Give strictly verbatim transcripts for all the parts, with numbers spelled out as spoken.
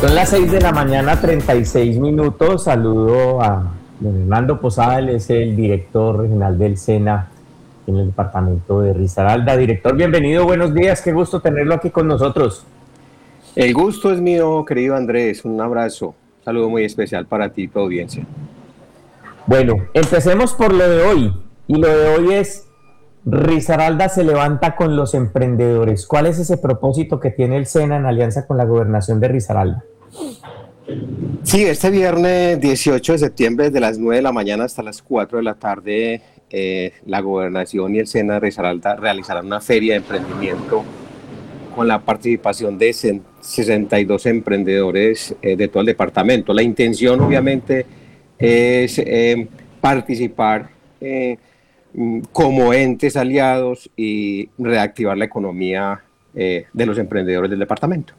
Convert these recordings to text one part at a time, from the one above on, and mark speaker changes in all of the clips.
Speaker 1: Son las seis de la mañana, treinta y seis minutos. Saludo a don Hernando Posada, él es el director regional del SENA en el departamento de Risaralda. Director, bienvenido, buenos días, qué gusto tenerlo aquí con nosotros.
Speaker 2: El gusto es mío, querido Andrés, un abrazo, un saludo muy especial para ti y tu audiencia.
Speaker 1: Bueno, empecemos por lo de hoy, y lo de hoy es: Risaralda se levanta con los emprendedores. ¿Cuál es ese propósito que tiene el SENA en alianza con la gobernación de Risaralda?
Speaker 2: Sí, este viernes dieciocho de septiembre, desde las nueve de la mañana hasta las cuatro de la tarde, eh, la gobernación y el SENA de Risaralda realizarán una feria de emprendimiento con la participación de sesenta y dos emprendedores eh, de todo el departamento. La intención, obviamente, es eh, participar eh, como entes aliados y reactivar la economía eh, de los emprendedores del departamento.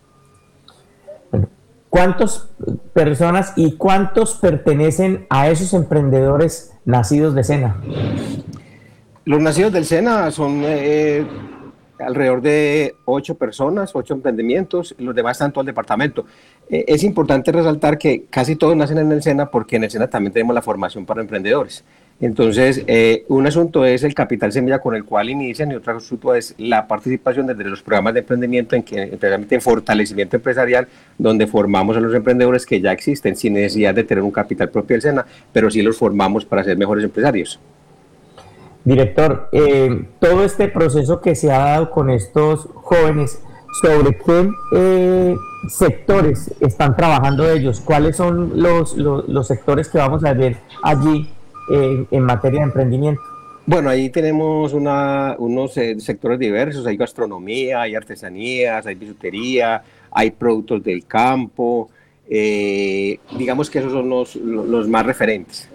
Speaker 1: ¿Cuántas personas y cuántos pertenecen a esos emprendedores nacidos de SENA?
Speaker 2: Los nacidos del SENA son eh, alrededor de ocho personas, ocho emprendimientos, los demás están todo el departamento. Eh, es importante resaltar que casi todos nacen en el SENA, porque en el SENA también tenemos la formación para emprendedores. Entonces, eh, un asunto es el capital semilla con el cual inician, y otro asunto es la participación desde los programas de emprendimiento, en que, en fortalecimiento empresarial, donde formamos a los emprendedores que ya existen sin necesidad de tener un capital propio del SENA, pero sí los formamos para ser mejores empresarios.
Speaker 1: Director, eh, todo este proceso que se ha dado con estos jóvenes, ¿sobre qué eh, sectores están trabajando ellos? ¿Cuáles son los, los, los sectores que vamos a ver allí eh, en materia de emprendimiento?
Speaker 2: Bueno, ahí tenemos una, unos eh, sectores diversos. Hay gastronomía, hay artesanías, hay bisutería, hay productos del campo. Eh, digamos que esos son los, los más referentes.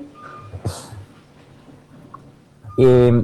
Speaker 1: Eh,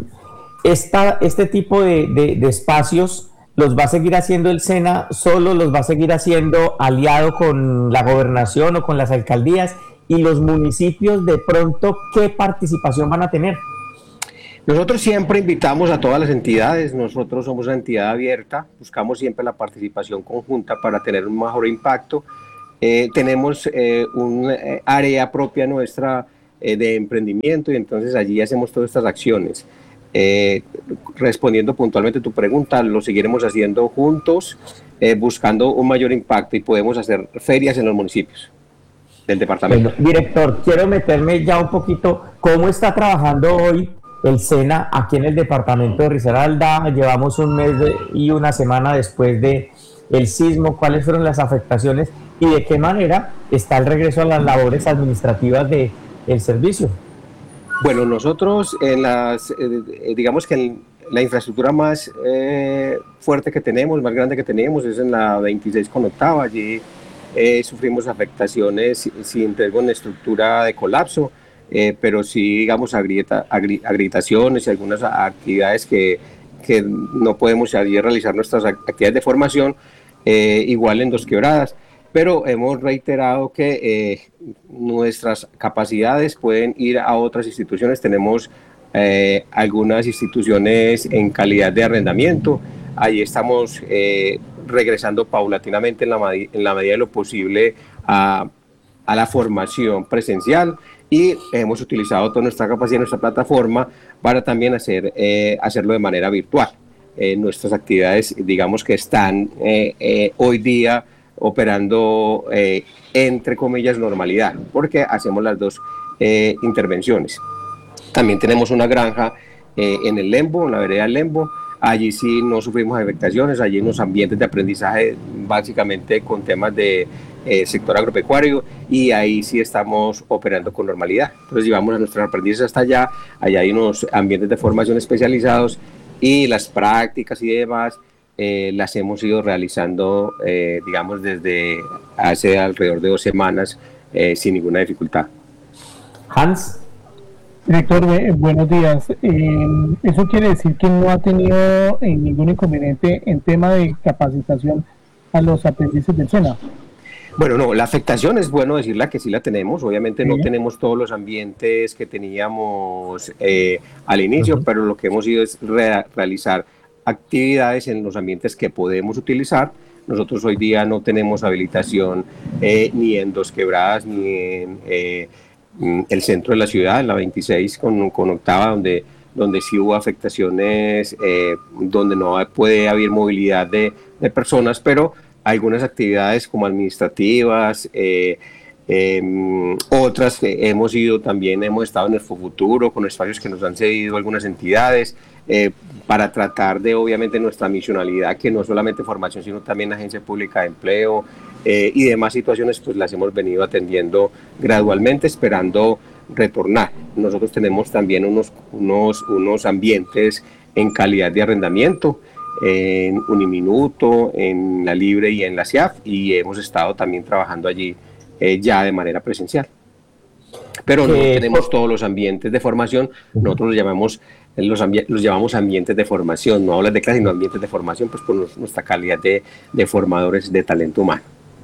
Speaker 1: esta, este tipo de, de, de espacios los va a seguir haciendo el SENA, solo los va a seguir haciendo aliado con la gobernación o con las alcaldías, y los municipios de pronto, ¿qué participación van a tener?
Speaker 2: Nosotros siempre invitamos a todas las entidades. Nosotros somos una entidad abierta, buscamos siempre la participación conjunta para tener un mejor impacto. Eh, tenemos eh, un eh, área propia nuestra eh, de emprendimiento, y entonces allí hacemos todas estas acciones. Eh, respondiendo puntualmente a tu pregunta, lo seguiremos haciendo juntos, eh, buscando un mayor impacto, y podemos hacer ferias en los municipios del departamento.
Speaker 1: Bueno, director, quiero meterme ya un poquito, ¿cómo está trabajando hoy el SENA aquí en el departamento de Risaralda? Llevamos un mes de, y una semana después de el sismo. ¿Cuáles fueron las afectaciones y de qué manera está el regreso a las labores administrativas de el servicio?
Speaker 2: Bueno, nosotros en las, eh, digamos que en la infraestructura más eh, fuerte que tenemos, más grande que tenemos, es en la veintiséis con octava. Allí eh, sufrimos afectaciones sin riesgo en estructura de colapso, eh, pero sí, digamos, agrieta, agri, agrietaciones y algunas actividades que, que no podemos allí realizar nuestras actividades de formación, eh, igual en Dos Quebradas. Pero hemos reiterado que eh, nuestras capacidades pueden ir a otras instituciones. Tenemos eh, algunas instituciones en calidad de arrendamiento. Ahí estamos eh, regresando paulatinamente en la, en la medida de lo posible a, a la formación presencial, y hemos utilizado toda nuestra capacidad, nuestra plataforma, para también hacer, eh, hacerlo de manera virtual. Eh, nuestras actividades, digamos que están eh, eh, hoy día operando eh, entre comillas normalidad, porque hacemos las dos eh, intervenciones. También tenemos una granja eh, en el Lembo, en la vereda del Lembo. Allí sí no sufrimos afectaciones, allí en los ambientes de aprendizaje, básicamente con temas de eh, sector agropecuario, y ahí sí estamos operando con normalidad. Entonces llevamos a nuestros aprendices hasta allá. Allá hay unos ambientes de formación especializados, y las prácticas y demás Eh, las hemos ido realizando, eh, digamos, desde hace alrededor de dos semanas, eh, sin ninguna dificultad.
Speaker 1: Hans.
Speaker 3: Director, eh, buenos días. Eh, ¿Eso quiere decir que no ha tenido eh, ningún inconveniente en tema de capacitación a los aprendices del SENA?
Speaker 2: Bueno, no, la afectación es bueno decirla que sí la tenemos. Obviamente no tenemos todos los ambientes que teníamos eh, al inicio, uh-huh. pero lo que hemos ido es re realizar actividades en los ambientes que podemos utilizar Nosotros hoy día no tenemos habilitación eh, ni en Dos Quebradas ni en eh, el centro de la ciudad, en la veintiséis con, con octava, donde, donde sí hubo afectaciones, eh, donde no puede haber movilidad de, de personas, pero algunas actividades como administrativas, eh, eh, otras que hemos ido también, hemos estado en el futuro con espacios que nos han cedido algunas entidades, eh, para tratar de, obviamente, nuestra misionalidad, que no solamente formación, sino también agencia pública de empleo, eh, y demás situaciones, pues las hemos venido atendiendo gradualmente, esperando retornar. Nosotros tenemos también unos, unos, unos ambientes en calidad de arrendamiento, en Uniminuto, en La Libre y en la C I A F, y hemos estado también trabajando allí eh, ya de manera presencial. Pero no eh, tenemos todos los ambientes de formación, nosotros los llamamos, los, los llamamos ambientes de formación, no hablas de clase, sino ambientes de formación, pues por nuestra calidad de, de formadores de talento humano.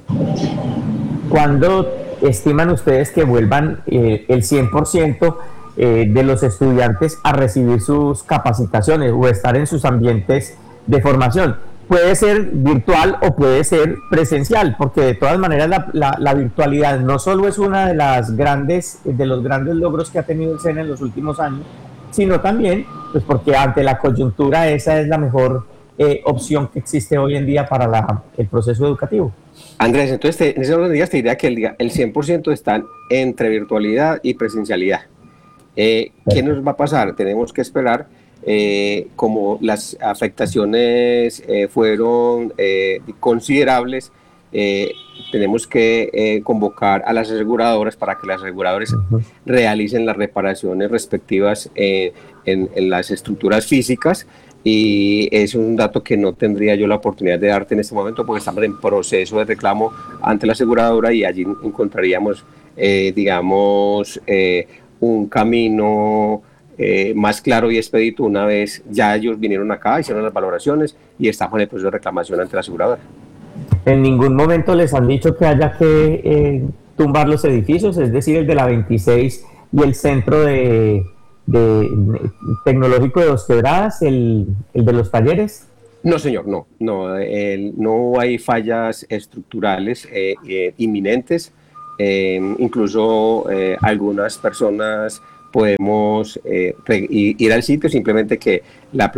Speaker 1: ¿Cuándo estiman ustedes que vuelvan eh, el cien por ciento eh, de los estudiantes a recibir sus capacitaciones o estar en sus ambientes de formación? Puede ser virtual o puede ser presencial, porque de todas maneras la, la, la virtualidad no solo es una de las grandes, de los grandes logros que ha tenido el SENA en los últimos años, sino también, pues porque ante la coyuntura esa es la mejor eh, opción que existe hoy en día para la, el proceso educativo.
Speaker 2: Andrés, entonces te, en ese orden de días te diría que el, el cien por ciento están entre virtualidad y presencialidad. Eh, ¿Qué nos va a pasar? Tenemos que esperar, eh, como las afectaciones eh, fueron eh, considerables, eh, tenemos que eh, convocar a las aseguradoras para que las aseguradoras uh-huh. realicen las reparaciones respectivas eh, en, en las estructuras físicas. Y es un dato que no tendría yo la oportunidad de darte en este momento porque estamos en proceso de reclamo ante la aseguradora y allí encontraríamos, eh, digamos, eh, un camino eh, más claro y expedito una vez ya ellos vinieron acá, hicieron las valoraciones y estamos en el proceso de reclamación ante la aseguradora.
Speaker 1: ¿En ningún momento les han dicho que haya que eh, tumbar los edificios, es decir, el de la veintiséis y el centro de... de tecnológico de Dos Quebradas, el, el de los talleres?
Speaker 2: No, señor, no, no, el, no hay fallas estructurales eh, eh, inminentes, eh, incluso eh, algunas personas podemos eh, ir al sitio, simplemente que la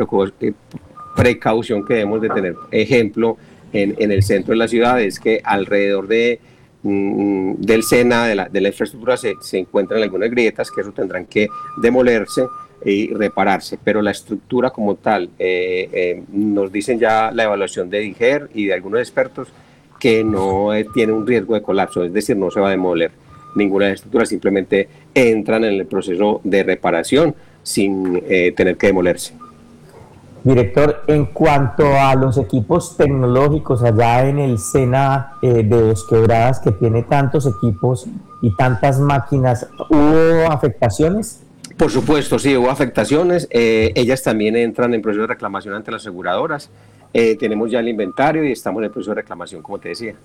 Speaker 2: precaución que debemos de tener, ejemplo, en, en el centro de la ciudad es que alrededor de del SENA, de la, de la infraestructura, se, se encuentran algunas grietas que eso tendrán que demolerse y repararse, pero la estructura como tal, eh, eh, nos dicen ya la evaluación de DIGER y de algunos expertos que no eh, tiene un riesgo de colapso, es decir, no se va a demoler ninguna estructura, simplemente entran en el proceso de reparación sin eh, tener que demolerse.
Speaker 1: Director, en cuanto a los equipos tecnológicos allá en el SENA eh, de Dos Quebradas, que tiene tantos equipos y tantas máquinas, ¿hubo afectaciones?
Speaker 2: Por supuesto, sí, hubo afectaciones. Eh, ellas también entran en proceso de reclamación ante las aseguradoras. Eh, tenemos ya el inventario y estamos en el proceso de reclamación, como te decía.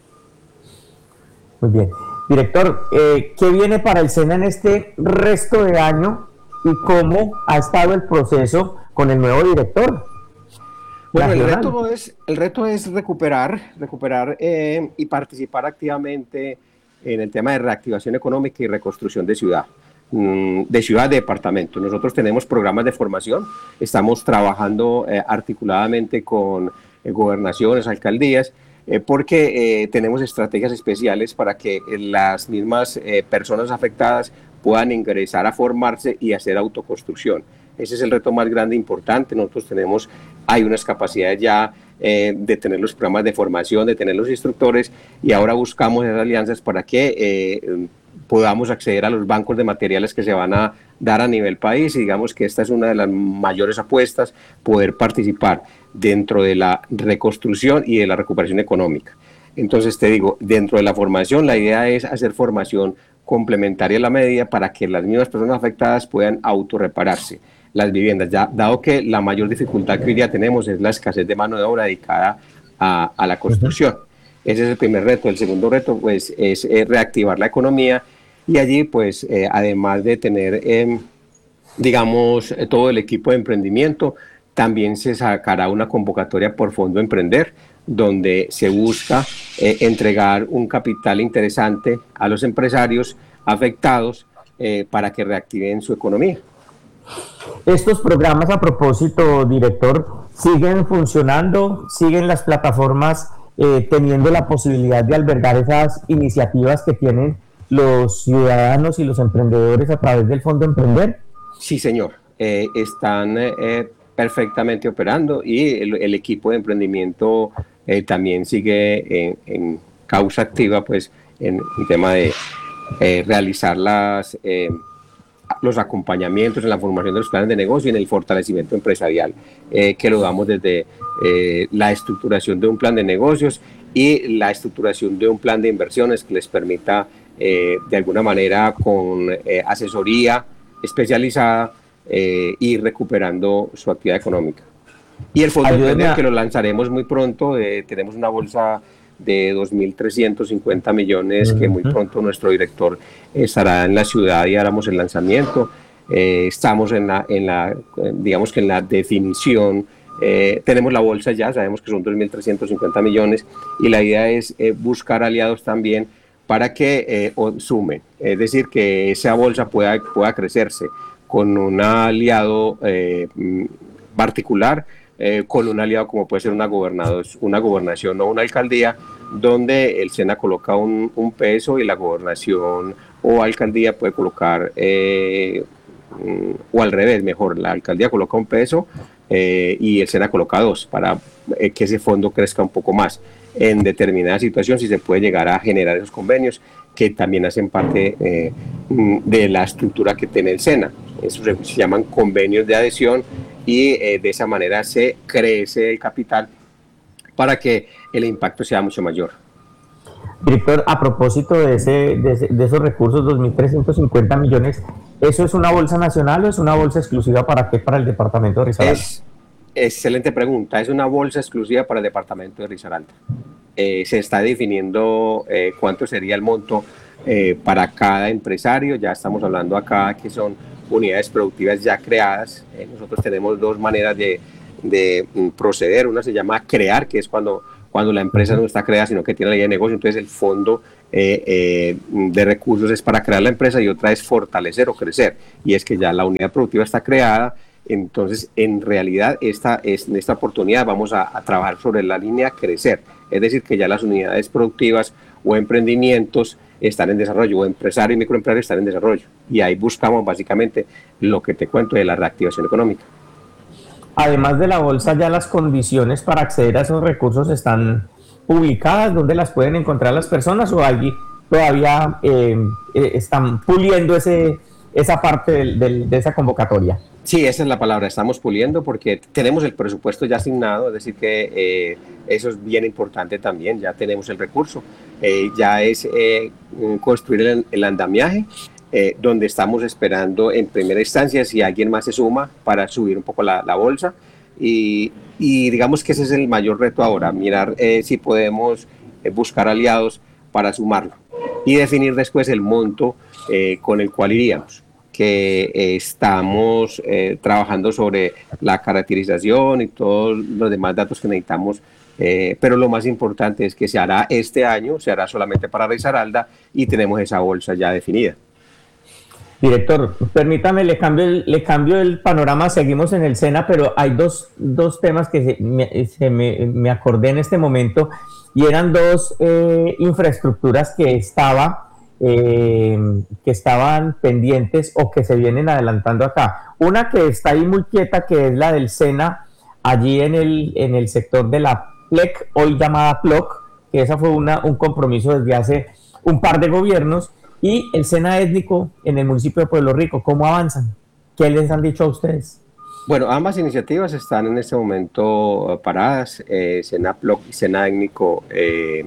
Speaker 1: Muy bien. Director, eh, ¿qué viene para el SENA en este resto de año y cómo ha estado el proceso con el nuevo director?
Speaker 2: Bueno, el reto es, el reto es recuperar, recuperar eh, y participar activamente en el tema de reactivación económica y reconstrucción de ciudad, de ciudad a departamento. Nosotros tenemos programas de formación, estamos trabajando eh, articuladamente con eh, gobernaciones, alcaldías, eh, porque eh, tenemos estrategias especiales para que las mismas eh, personas afectadas puedan ingresar a formarse y hacer autoconstrucción. Ese es el reto más grande e importante. Nosotros tenemos, hay unas capacidades ya eh, de tener los programas de formación, de tener los instructores, y ahora buscamos esas alianzas para que eh, podamos acceder a los bancos de materiales que se van a dar a nivel país, y digamos que esta es una de las mayores apuestas, poder participar dentro de la reconstrucción y de la recuperación económica. Entonces te digo, dentro de la formación, la idea es hacer formación complementaria a la medida para que las mismas personas afectadas puedan autorrepararse las viviendas, ya dado que la mayor dificultad que hoy día tenemos es la escasez de mano de obra dedicada a, a la construcción. Uh-huh. Ese es el primer reto. El segundo reto, pues, es, es reactivar la economía, y allí, pues, eh, además de tener, eh, digamos, todo el equipo de emprendimiento, también se sacará una convocatoria por Fondo Emprender, donde se busca eh, entregar un capital interesante a los empresarios afectados eh, para que reactiven su economía.
Speaker 1: Estos programas, a propósito, director, siguen funcionando, siguen las plataformas eh, teniendo la posibilidad de albergar esas iniciativas que tienen los ciudadanos y los emprendedores a través del Fondo Emprender.
Speaker 2: Sí, señor, eh, están eh, perfectamente operando y el, el equipo de emprendimiento eh, también sigue en, en causa activa, pues, en el tema de eh, realizar las, eh, los acompañamientos en la formación de los planes de negocio y en el fortalecimiento empresarial, eh, que lo damos desde eh, la estructuración de un plan de negocios y la estructuración de un plan de inversiones que les permita, eh, de alguna manera, con eh, asesoría especializada, eh, ir recuperando su actividad económica. Y el Fondo Emprender, que lo lanzaremos muy pronto, eh, tenemos una bolsa de dos mil trescientos cincuenta millones que muy pronto nuestro director estará en la ciudad y haremos el lanzamiento. Eh, estamos en la, en la, digamos que en la definición, eh, tenemos la bolsa ya, sabemos que son dos mil trescientos cincuenta millones y la idea es eh, buscar aliados también para que eh, sumen, es decir, que esa bolsa pueda, pueda crecerse con un aliado eh, particular, eh, con un aliado como puede ser una, una gobernación o una alcaldía, donde el SENA coloca un, un peso y la gobernación o alcaldía puede colocar, eh, o al revés, mejor, la alcaldía coloca un peso eh, y el SENA coloca dos, para eh, que ese fondo crezca un poco más. En determinada situación, si se puede llegar a generar esos convenios que también hacen parte eh, de la estructura que tiene el SENA. Eso se, se llaman convenios de adhesión y eh, de esa manera se crece el capital para que el impacto sea mucho mayor.
Speaker 1: Director, a propósito de, ese, de, ese, de esos recursos, dos mil trescientos cincuenta millones, ¿eso es una bolsa nacional o es una bolsa exclusiva para qué? Para el departamento de Risaralda.
Speaker 2: Es, excelente pregunta, es una bolsa exclusiva para el departamento de Risaralda. Eh, se está definiendo eh, cuánto sería el monto eh, para cada empresario. Ya estamos hablando acá que son unidades productivas ya creadas. Eh, nosotros tenemos dos maneras de, de um, proceder. Una se llama crear, que es cuando, cuando la empresa no está creada, sino que tiene la idea de negocio. Entonces el fondo eh, eh, de recursos es para crear la empresa, y otra es fortalecer o crecer. Y es que ya la unidad productiva está creada. Entonces, en realidad, esta, en esta oportunidad vamos a, a trabajar sobre la línea crecer. Es decir, que ya las unidades productivas o emprendimientos están en desarrollo, o empresarios y microempresarios están en desarrollo. Y ahí buscamos básicamente lo que te cuento de la reactivación económica.
Speaker 1: Además de la bolsa, ya las condiciones para acceder a esos recursos están publicadas. ¿Dónde las pueden encontrar las personas? ¿O allí todavía eh, eh, están puliendo ese, esa parte del, del, de esa convocatoria?
Speaker 2: Sí, esa es la palabra, estamos puliendo porque tenemos el presupuesto ya asignado, es decir que eh, eso es bien importante también, ya tenemos el recurso, eh, ya es eh, construir el, el andamiaje, eh, donde estamos esperando en primera instancia si alguien más se suma para subir un poco la, la bolsa, y, y digamos que ese es el mayor reto ahora, mirar eh, si podemos eh, buscar aliados para sumarlo y definir después el monto eh, con el cual iríamos. Que eh, estamos eh, trabajando sobre la caracterización y todos los demás datos que necesitamos, eh, pero lo más importante es que se hará este año, se hará solamente para Risaralda y tenemos esa bolsa ya definida.
Speaker 1: Director, permítame, le cambio el, le cambio el panorama, seguimos en el SENA, pero hay dos, dos temas que se, me, se me, me acordé en este momento, y eran dos eh, infraestructuras que estaba... Eh, que estaban pendientes o que se vienen adelantando acá. Una que está ahí muy quieta, que es la del SENA, allí en el, en el sector de la P L E C, hoy llamada P L O C, que esa fue una, un compromiso desde hace un par de gobiernos, y el SENA étnico en el municipio de Pueblo Rico. ¿Cómo avanzan? ¿Qué les han dicho a ustedes?
Speaker 2: Bueno, ambas iniciativas están en este momento paradas, eh, SENA P L O C y SENA étnico. Eh,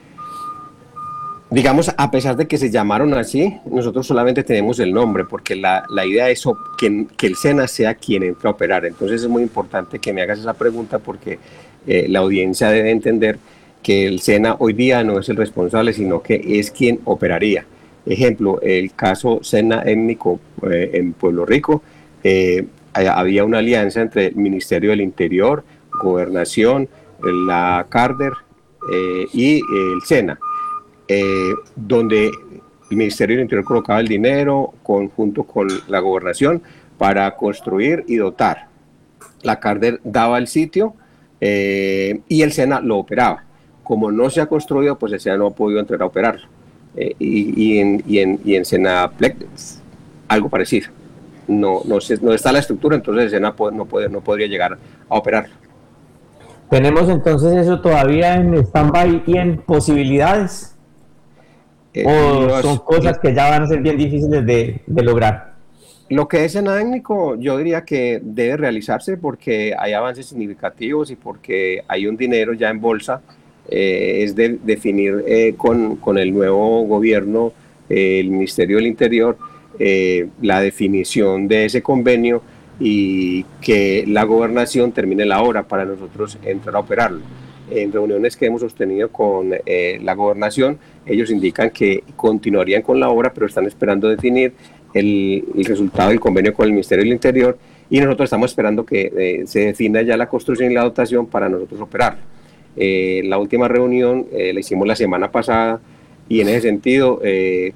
Speaker 2: Digamos, a pesar de que se llamaron así, nosotros solamente tenemos el nombre, porque la, la idea es que, que el SENA sea quien entre a operar. Entonces es muy importante que me hagas esa pregunta, porque eh, la audiencia debe entender que el SENA hoy día no es el responsable, sino que es quien operaría. Ejemplo, el caso SENA étnico eh, en Pueblo Rico, eh, había una alianza entre el Ministerio del Interior, Gobernación, la Carder eh, y el SENA, eh, donde el Ministerio del Interior colocaba el dinero conjunto con la gobernación para construir y dotar. La Carder daba el sitio eh, y el SENA lo operaba. Como no se ha construido, pues el SENA no ha podido entrar a operarlo. Eh, y, y, en, y, en, y en Senaplex algo parecido. No, no, se, no está la estructura, entonces el SENA puede, no, puede, no podría llegar a operarlo.
Speaker 1: ¿Tenemos entonces eso todavía en stand-by y en posibilidades? Eh, ¿O los, son cosas que ya van a ser bien difíciles de, de lograr?
Speaker 2: Lo que es SENAécnico, yo diría que debe realizarse porque hay avances significativos y porque hay un dinero ya en bolsa. Eh, es de definir eh, con, con el nuevo gobierno, eh, el Ministerio del Interior, eh, la definición de ese convenio y que la gobernación termine la obra para nosotros entrar a operarlo. En reuniones que hemos sostenido con eh, la gobernación, ellos indican que continuarían con la obra, pero están esperando definir el, el resultado del convenio con el Ministerio del Interior y nosotros estamos esperando que eh, se defina ya la construcción y la dotación para nosotros operarlo. Eh, la última reunión eh, la hicimos la semana pasada y en ese sentido eh,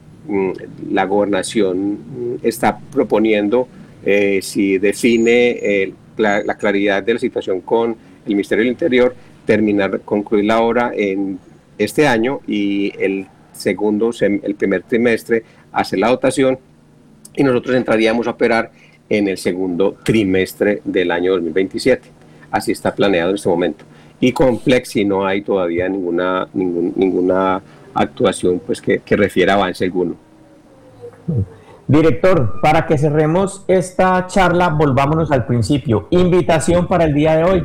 Speaker 2: la gobernación está proponiendo, eh, si define eh, la, la claridad de la situación con el Ministerio del Interior, terminar, concluir la obra en este año y el segundo, el primer trimestre hacer la dotación y nosotros entraríamos a operar en el segundo trimestre del año dos mil veintisiete. Así está planeado en este momento. Y con Plexi no hay todavía ninguna, ningún, ninguna actuación pues, que, que refiera a avance alguno.
Speaker 1: Director, para que cerremos esta charla, volvámonos al principio. Invitación para el día de hoy.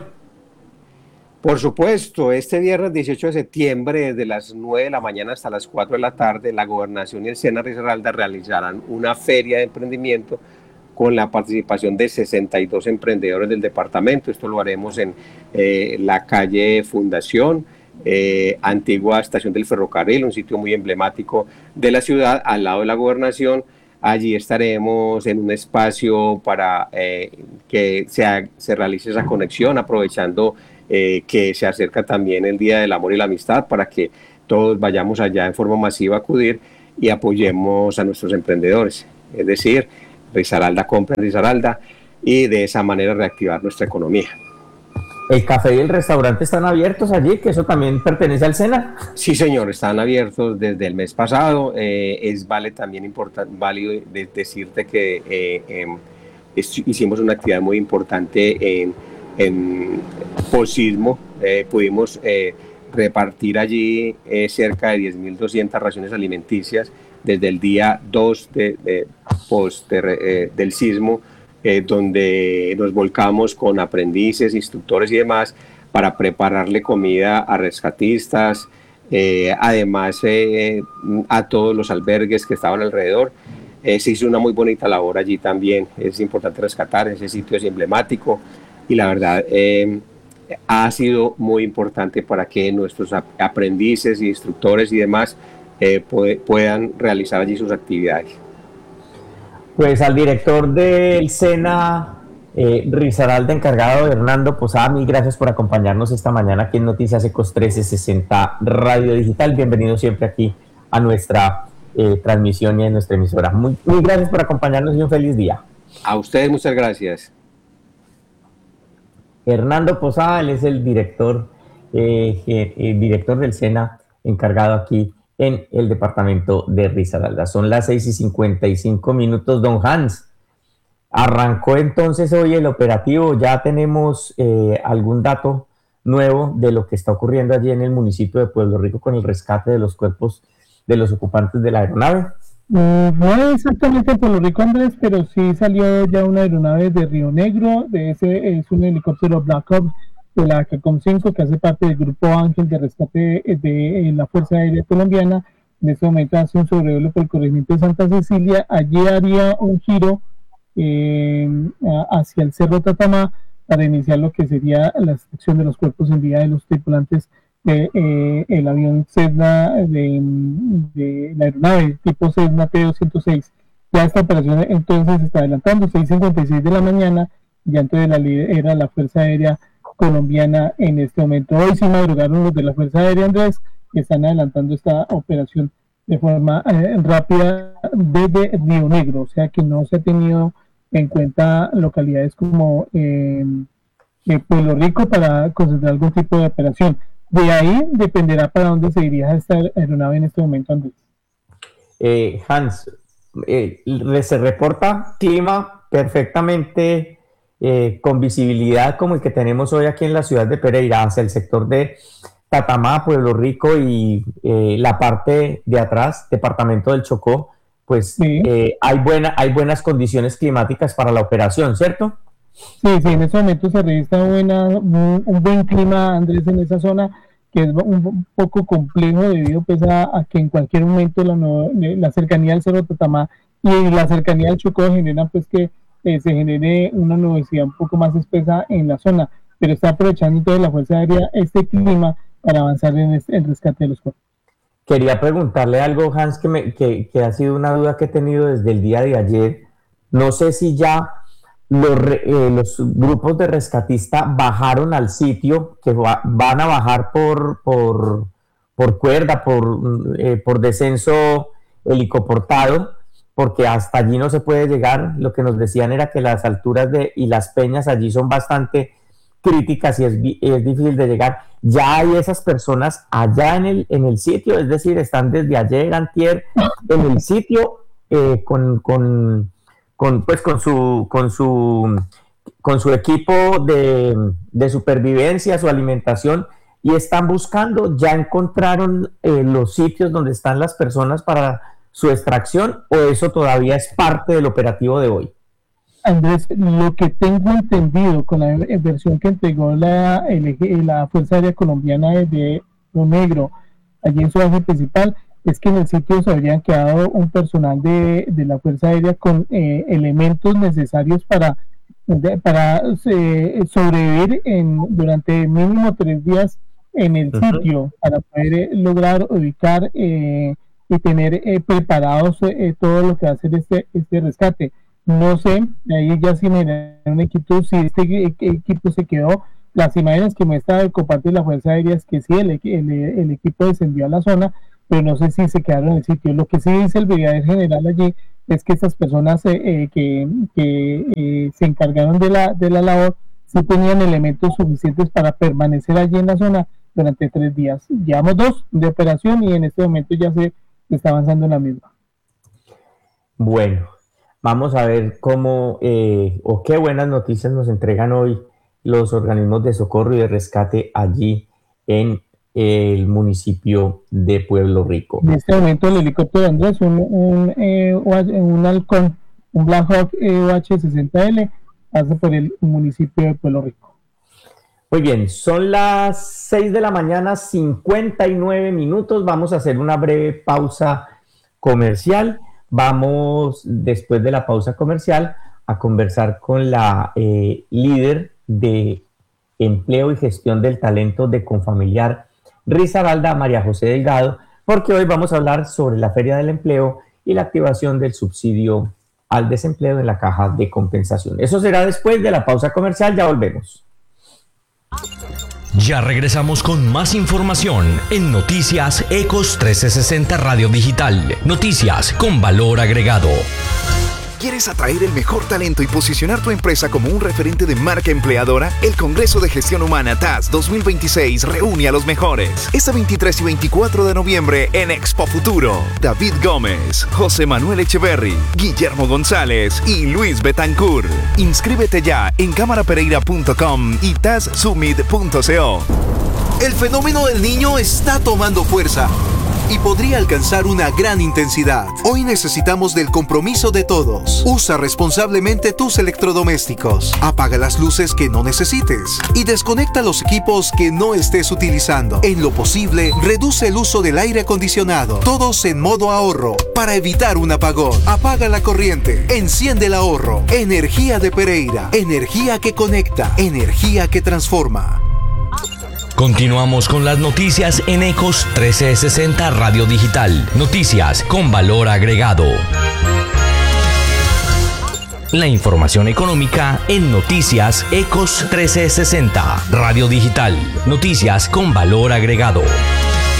Speaker 2: Por supuesto, este viernes dieciocho de septiembre, desde las nueve de la mañana hasta las cuatro de la tarde, la Gobernación y el SENA Risaralda realizarán una feria de emprendimiento con la participación de sesenta y dos emprendedores del departamento. Esto lo haremos en eh, la calle Fundación, eh, antigua estación del ferrocarril, un sitio muy emblemático de la ciudad, al lado de la gobernación. Allí estaremos en un espacio para eh, que se, se realice esa conexión, aprovechando eh, que se acerca también el Día del Amor y la Amistad, para que todos vayamos allá en forma masiva a acudir y apoyemos a nuestros emprendedores. Es decir, Risaralda compra en Risaralda y de esa manera reactivar nuestra economía.
Speaker 1: ¿El café y el restaurante están abiertos allí, que eso también pertenece al SENA?
Speaker 2: Sí, señor, están abiertos desde el mes pasado. Eh, es vale también importante, válido de decirte que eh, eh, es, hicimos una actividad muy importante en, en posismo. Eh, pudimos eh, repartir allí eh, cerca de diez mil doscientas raciones alimenticias desde el día dos de, de, post, de, eh, del sismo, eh, donde nos volcamos con aprendices, instructores y demás para prepararle comida a rescatistas, eh, además eh, a todos los albergues que estaban alrededor. Eh, se hizo una muy bonita labor allí también. Es importante rescatar, ese sitio es emblemático y la verdad eh, ha sido muy importante para que nuestros aprendices, instructores y demás Eh, puede, puedan realizar allí sus actividades.
Speaker 1: Pues al director del SENA, eh, Risaralda, encargado, Hernando Posada, mil gracias por acompañarnos esta mañana aquí en Noticias Ecos trescientos sesenta Radio Digital. Bienvenido siempre aquí a nuestra eh, transmisión y a nuestra emisora. Muy, muy gracias por acompañarnos y un feliz día.
Speaker 2: A ustedes muchas gracias.
Speaker 1: Hernando Posada, él es el director, eh, eh, el director del SENA, encargado aquí en el departamento de Risaralda. Son las seis y cincuenta y cinco minutos, don Hans. Arrancó entonces hoy el operativo. Ya tenemos eh, algún dato nuevo de lo que está ocurriendo allí en el municipio de Pueblo Rico con el rescate de los cuerpos de los ocupantes de la aeronave.
Speaker 3: Uh, no exactamente en Pueblo Rico, Andrés, pero sí salió ya una aeronave de Río Negro. De ese es un helicóptero Black Ops de la CACOM cinco, que hace parte del grupo Ángel de rescate de, de la Fuerza Aérea Colombiana. En este momento hace un sobrevuelo por el corregimiento de Santa Cecilia. Allí haría un giro eh, hacia el Cerro Tatamá para iniciar lo que sería la extracción de los cuerpos en vida de los tripulantes del de, eh, avión Cessna, de, de la aeronave tipo Cessna T doscientos seis. Ya esta operación entonces se está adelantando, seis cincuenta y seis de la mañana, ya entonces la lidera la Fuerza Aérea colombiana en este momento. Hoy sí madrugaron los de la Fuerza Aérea, Andrés, que están adelantando esta operación de forma eh, rápida desde Río Negro, o sea que no se ha tenido en cuenta localidades como eh, eh, Pueblo Rico para concentrar algún tipo de operación. De ahí dependerá para dónde se dirija esta aeronave en este momento, Andrés.
Speaker 1: Eh, Hans, eh, se reporta clima perfectamente eh, con visibilidad como el que tenemos hoy aquí en la ciudad de Pereira, hacia el sector de Tatamá, Pueblo Rico y eh, la parte de atrás, departamento del Chocó, pues sí. eh, hay, buena, hay buenas condiciones climáticas para la operación, ¿cierto?
Speaker 3: Sí, sí, en este momento se registra buena, un, un buen clima, Andrés, en esa zona, que es un poco complejo debido pues, a, a que en cualquier momento la, la cercanía al Cerro Tatamá y la cercanía al Chocó generan pues que eh, se genere una nubosidad un poco más espesa en la zona, pero está aprovechando entonces la Fuerza Aérea este clima para avanzar en el este, rescate de los cuerpos.
Speaker 1: Quería preguntarle algo, Hans, que, me, que, que ha sido una duda que he tenido desde el día de ayer. No sé si ya los, eh, los grupos de rescatista bajaron al sitio, que va, van a bajar por, por, por cuerda, por, eh, por descenso helicoportado, porque hasta allí no se puede llegar. Lo que nos decían era que las alturas de, y las peñas allí son bastante críticas y es, es difícil de llegar. Ya hay esas personas allá en el, en el sitio, es decir, están desde ayer, antier, en el sitio eh, con, con, con, pues, con, su, con, su, con su equipo de, de supervivencia, su alimentación, y están buscando, ya encontraron eh, los sitios donde están las personas para su extracción, o eso todavía es parte del operativo de hoy.
Speaker 3: Andrés, lo que tengo entendido con la versión que entregó la, la Fuerza Aérea Colombiana desde Río Negro, allí en su base principal, es que en el sitio se habrían quedado un personal de, de la Fuerza Aérea con eh, elementos necesarios para, de, para eh, sobrevivir en, durante mínimo tres días en el uh-huh. sitio, para poder eh, lograr ubicar eh, y tener eh, preparados eh, todo lo que va a hacer este, este rescate. No sé, ahí ya sí me da un equipo, si este equipo se quedó. Las imágenes que muestra el comparte de la Fuerza Aérea es que sí, el, el, el equipo descendió a la zona, pero no sé si se quedaron en el sitio. Lo que sí dice el brigadier general allí es que estas personas eh, eh, que, que eh, se encargaron de la, de la labor sí tenían elementos suficientes para permanecer allí en la zona durante tres días. Llevamos dos de operación y en este momento ya se está avanzando en la misma.
Speaker 1: Bueno. Vamos a ver cómo eh, o qué buenas noticias nos entregan hoy los organismos de socorro y de rescate allí en el municipio de Pueblo Rico.
Speaker 3: En este momento el helicóptero Andrés, un, un, eh, un halcón, un Black Hawk E O H sesenta L, pasa por el municipio de Pueblo Rico.
Speaker 1: Muy bien, son las seis de la mañana, cincuenta y nueve minutos. Vamos a hacer una breve pausa comercial. Vamos, después de la pausa comercial, a conversar con la eh, líder de empleo y gestión del talento de Confamiliar, Risaralda, María José Delgado, porque hoy vamos a hablar sobre la Feria del Empleo y la activación del subsidio al desempleo en la caja de compensación. Eso será después de la pausa comercial, ya volvemos.
Speaker 4: Ya regresamos con más información en Noticias Ecos trescientos sesenta Radio Digital. Noticias con valor agregado.
Speaker 5: ¿Quieres atraer el mejor talento y posicionar tu empresa como un referente de marca empleadora? El Congreso de Gestión Humana T A S dos mil veintiséis reúne a los mejores. Este veintitrés y veinticuatro de noviembre en Expo Futuro. David Gómez, José Manuel Echeverry, Guillermo González y Luis Betancourt. Inscríbete ya en cámara pereira punto com y tas summit punto co.
Speaker 6: El fenómeno del niño está tomando fuerza y podría alcanzar una gran intensidad. Hoy necesitamos del compromiso de todos. Usa responsablemente tus electrodomésticos. Apaga las luces que no necesites y desconecta los equipos que no estés utilizando. En lo posible, reduce el uso del aire acondicionado. Todos en modo ahorro para evitar un apagón. Apaga la corriente. Enciende el ahorro. Energía de Pereira. Energía que conecta. Energía que transforma.
Speaker 4: Continuamos con las noticias en Ecos trescientos sesenta Radio Digital. Noticias con valor agregado. La información económica en Noticias Ecos trescientos sesenta. Radio Digital. Noticias con valor agregado.